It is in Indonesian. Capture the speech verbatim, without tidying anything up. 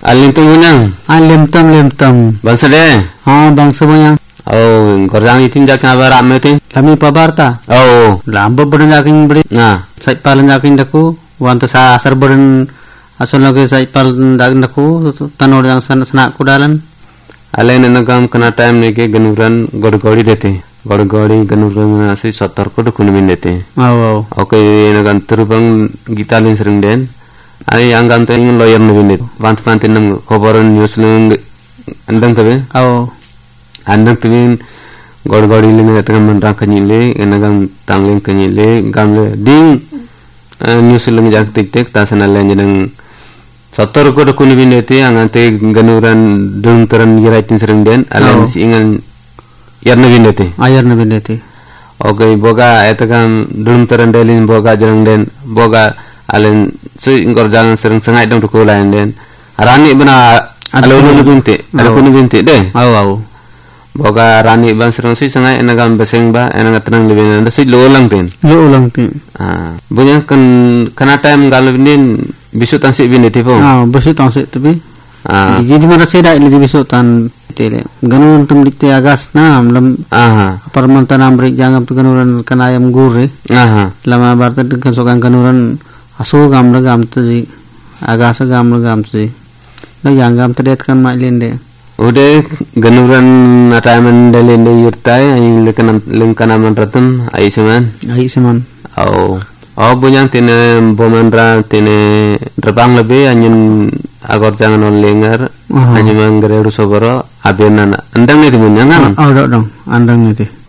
Alim tu bunyang. Alim tam lim tam. Bangsa deh. Ah bangsa bunyang. Oh, korang itin jak na bara metin. Lami pabarta. Oh, Lamba beren jakin beri. nah. Sai palan jakin daku. Wanta sa asar beren asal lagi sai palan jakin daku. Tanor yang sana sana kudalan. Alain nagam kena time ni ke ganuran gor-gori dete. Gor-gori ganuran nasi sotor ko dukun min dete. Oh, oh. Okay, nagam terbang gitalin sering den. Ay anggam te ingin lawyer nabinit. Pant-pantin nam koboran news lung andang tabe. Oh. Andang tubin gor-gori ling ngatang manrang kanyile, enagam tangling kanyile, gamle ding news lung jak tik-tik tasana lanjang sotor ko dukun min dete angante ganuran dung teran giraitin sering den. Alain si ingan yar nabin dete. Ayar nabi dete. Okay, boga etagam dung teran delin boga jarang den. Boga Alen so ingkor jangan sering sengai dong tuku lain den. Rani bena alo nu binti, alo nu binti deh. Au au. Boga rani ban sering sui sengai enagam beseng ba enang tenang lebih nanda sui lo ulang den. Lo ulang tin. Ah, bunya kan kana time galu bin bisu tansik bin tipu. Ah, besu tangsik tapi. Ah. Jadi mana saya dah lebih besu tan tele. Ganun tum dikte agas na lam. Aha. Permantan amrik jangan peganuran kana ayam gurih. Aha. Lama barta dengan sokan ganuran asu gam la gam tu agasa gam la gam tu la yang gam tedet kan mak lende Udah ganuran ataman dalin de yurtai ay lekan lengkan aman ratan ay seman. ai seman. Oh. Oh bunyang tine bomandra tine repang lebih anyin agor jangan on lengar anyin manggereru soboro abenan andang itu bunyang kan. Oh dok dong andang itu.